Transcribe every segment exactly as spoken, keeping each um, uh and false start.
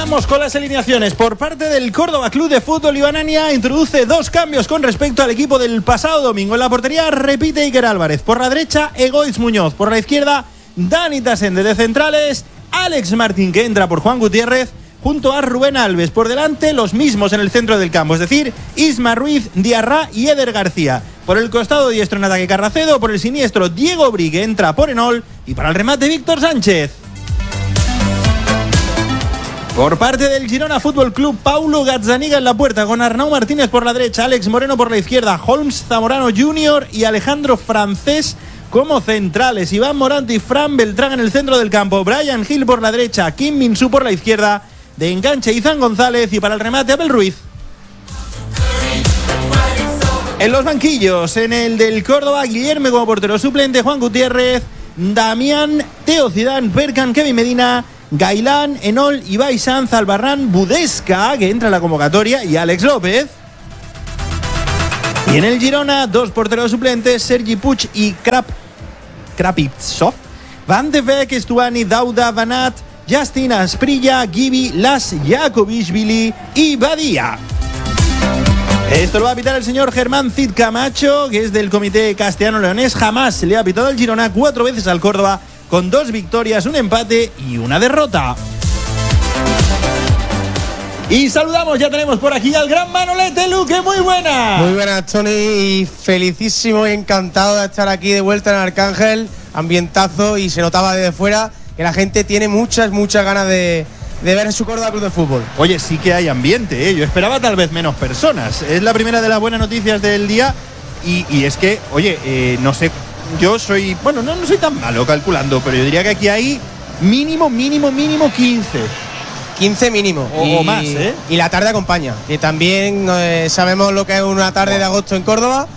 Vamos con las alineaciones. Por parte del Córdoba Club de Fútbol, Iván Ania introduce dos cambios con respecto al equipo del pasado domingo. En la portería repite Iker Álvarez. Por la derecha, Egoitz Muñoz. Por la izquierda, Dani Tasende. De centrales, Alex Martín, que entra por Juan Gutiérrez, junto a Rubén Alves. Por delante, los mismos en el centro del campo, es decir, Isma Ruiz, Diarra y Eder García. Por el costado diestro en ataque Carracedo, por el siniestro Diego Brigue, entra por Enol, y para el remate Víctor Sánchez. Por parte del Girona Fútbol Club, Paulo Gazzaniga en la puerta, con Arnau Martínez por la derecha, Alex Moreno por la izquierda, Holmes Zamorano junior y Alejandro Francés como centrales. Iván Morante y Fran Beltrán en el centro del campo, Brian Hill por la derecha, Kim Min-soo por la izquierda, de enganche Izan González y para el remate Abel Ruiz. En los banquillos, en el del Córdoba, Guillermo como portero suplente, Juan Gutiérrez, Damián, Teo Zidane, Berkan, Kevin Medina, Gailán, Enol, Ibai Sanz, Albarrán, Budesca, que entra en la convocatoria, y Alex López. Y en el Girona, dos porteros suplentes, Sergi Puig y Krap, Krapitsov, Van de Beek, Stuani, Dauda, Vanat, Justin Asprilla, Gibi, Las Jakobishvili y Badía. Esto lo va a pitar el señor Germán Cid Camacho, que es del comité castellano-leonés. Jamás le ha pitado al Girona, cuatro veces al Córdoba, con dos victorias, un empate y una derrota. Y saludamos, ya tenemos por aquí al gran Manolete Luque, muy buena. Muy buenas, Tony, y felicísimo y encantado de estar aquí de vuelta en Arcángel, ambientazo, y se notaba desde fuera que la gente tiene muchas, muchas ganas de, de ver su Córdoba Club de Fútbol. Oye, sí que hay ambiente, ¿eh? Yo esperaba tal vez menos personas, es la primera de las buenas noticias del día, y, y es que, oye, eh, no sé, yo soy, bueno, no, no soy tan malo calculando, pero yo diría que aquí hay mínimo, mínimo, mínimo quince. quince mínimo. O, y, o más, ¿eh? Y la tarde acompaña, que también eh, sabemos lo que es una tarde de agosto en Córdoba,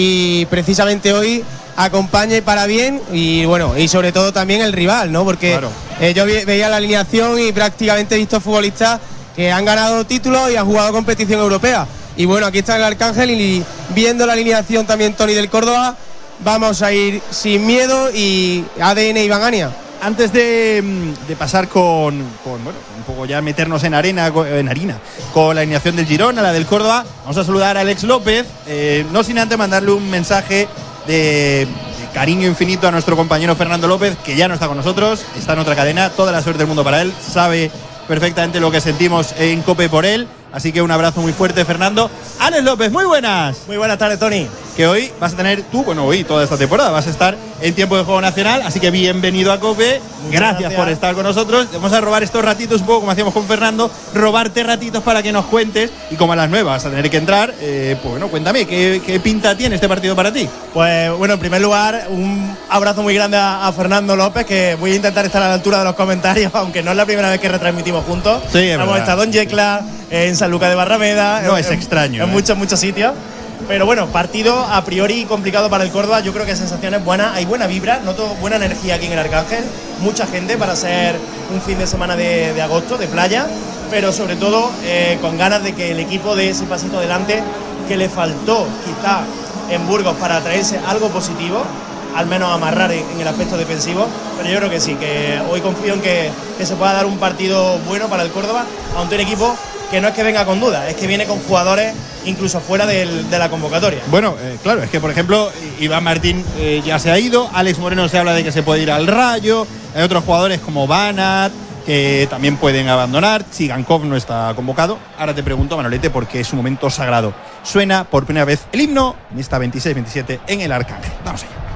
y precisamente hoy acompaña y para bien, y bueno, y sobre todo también el rival, ¿no? Porque claro. eh, yo vi, veía la alineación y prácticamente he visto futbolistas que han ganado títulos y han jugado competición europea. Y bueno, aquí está el Arcángel, y viendo la alineación también, Tony, del Córdoba, vamos a ir sin miedo y A D N Iván Ania. Antes de, de pasar con, con, bueno, un poco ya meternos en arena, en harina, con la alineación del Girona, la del Córdoba, vamos a saludar a Alex López, eh, no sin antes mandarle un mensaje de, de cariño infinito a nuestro compañero Fernando López, que ya no está con nosotros, está en otra cadena, toda la suerte del mundo para él, sabe perfectamente lo que sentimos en COPE por él, así que un abrazo muy fuerte, Fernando. Alex López, muy buenas. Muy buenas tardes, Tony. Que hoy vas a tener tú, bueno, hoy toda esta temporada vas a estar en tiempo de juego nacional, así que bienvenido a COPE. Gracias, gracias por estar con nosotros. Vamos a robar estos ratitos un poco como hacíamos con Fernando, robarte ratitos para que nos cuentes, y como a las nueve vas a tener que entrar, eh, pues bueno, cuéntame, ¿qué, qué pinta tiene este partido para ti? Pues bueno, en primer lugar, un abrazo muy grande a, a Fernando López, que voy a intentar estar a la altura de los comentarios, aunque no es la primera vez que retransmitimos juntos. Sí, es Hemos verdad. estado en Yecla, en San Lucas de Barrameda. No en, es extraño. En, en ¿eh? muchos, muchos sitios. Pero bueno, partido a priori complicado para el Córdoba. Yo creo que sensaciones buenas, hay buena vibra, noto buena energía aquí en el Arcángel, mucha gente para ser un fin de semana de, de agosto, de playa, pero sobre todo eh, con ganas de que el equipo dé ese pasito adelante que le faltó quizá en Burgos para traerse algo positivo, al menos amarrar en, en el aspecto defensivo, pero yo creo que sí, que hoy confío en que, que se pueda dar un partido bueno para el Córdoba, ante un equipo que no es que venga con dudas, es que viene con jugadores incluso fuera del, de la convocatoria. Bueno, eh, claro, es que por ejemplo Iván Martín eh, ya se ha ido, Alex Moreno se habla de que se puede ir al Rayo, hay otros jugadores como Banat que también pueden abandonar, Tsigankov no está convocado. Ahora te pregunto, Manolete, porque es un momento sagrado. Suena por primera vez el himno en esta veintiséis veintisiete en el Arcángel. Vamos allá.